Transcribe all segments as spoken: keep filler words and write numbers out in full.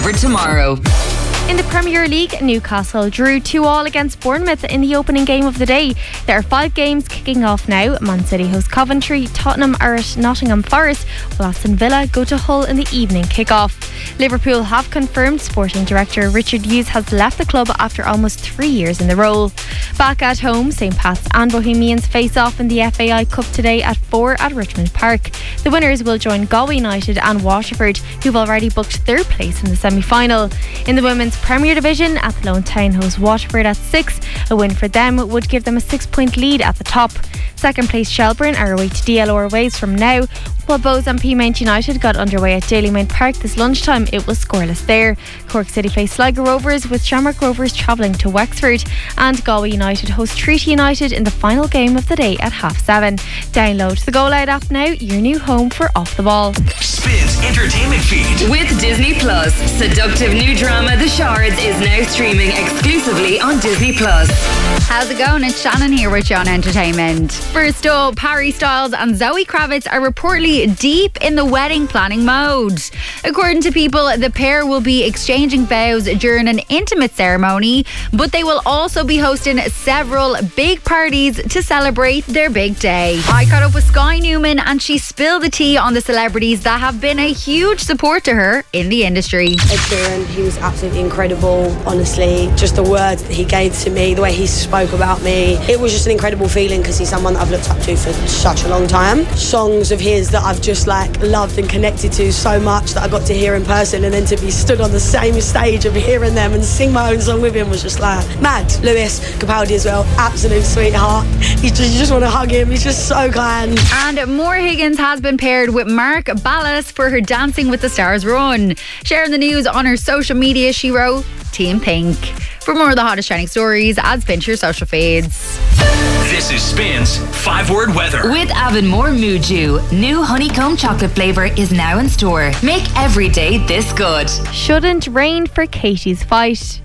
over tomorrow. In the Premier League, Newcastle drew two all against Bournemouth in the opening game of the day. There are five games kicking off now. Man City host Coventry, Tottenham are at Nottingham Forest, while Aston Villa go to Hull in the evening kick-off. Liverpool have confirmed sporting director Richard Hughes has left the club after almost three years in the role. Back at home, Saint Pat's and Bohemians face off in the F A I Cup today at four at Richmond Park. The winners will join Galway United and Waterford, who've already booked their place in the semi-final. In the women's Premier Division, Athlone Town host Waterford at six. A win for them would give them a six-point lead at the top. Second place Shelbourne are away to D L R Waves from now, while Bows and Peamount United got underway at Dalymount Park this lunchtime. It was scoreless there. Cork City face Sligo Rovers, with Shamrock Rovers travelling to Wexford, and Galway United host Treaty United in the final game of the day at half seven. Download the Go Loud app now, your new home for Off the Ball. Spins Entertainment Feed with Disney Plus. Seductive new drama The Shards is now streaming exclusively on Disney Plus. How's it going? It's Shannon here with John Entertainment. First up, Harry Styles and Zoe Kravitz are reportedly deep in the wedding planning mode. According to People, the pair will be exchanging vows during an intimate ceremony, but they will also be hosting several big parties to celebrate their big day. I caught up with Sky Newman and she spilled the tea on the celebrities that have been a huge support to her in the industry. Ed Sheeran, he was absolutely incredible, honestly. Just the words that he gave to me, the way he spoke about me. It was just an incredible feeling because he's someone that I've looked up to for such a long time. Songs of his that I've just like loved and connected to so much that I got to hear in person, and then to be stood on the same stage of hearing them and sing my own song with him was just like mad. Lewis Capaldi as well, absolute sweetheart. You just, you just want to hug him, he's just so kind. And Maura Higgins has been paired with Mark Ballas for her Dancing with the Stars run. Sharing the news on her social media, she wrote, Team Pink. For more of the hottest trending stories, add Spin to your social feeds. This is Spin's five-word weather. With Avonmore Muju, new honeycomb chocolate flavour is now in store. Make every day this good. Shouldn't rain for Katie's fight.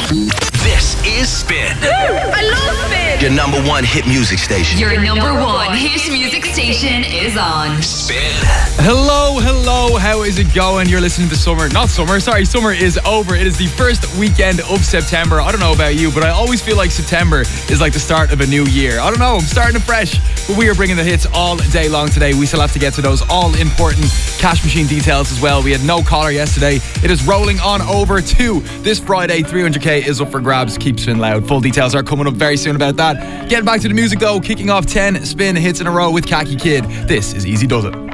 This is Spin. I love Spin. Your number one hit music station. Your number one hit music station is on Spin. Hello, hello. How is it going? You're listening to Summer. Not Summer. Sorry, Summer is over. It is the first weekend of September. I don't know about you, but I always feel like September is like the start of a new year. I don't know. I'm starting afresh. But we are bringing the hits all day long today. We still have to get to those all-important cash machine details as well. We had no caller yesterday. It is rolling on over to this Friday. three hundred k is up for grabs. Keep Spin loud. Full details are coming up very soon about that. Getting back to the music though, kicking off ten Spin hits in a row with Khaki Kid. This is Easy Does It.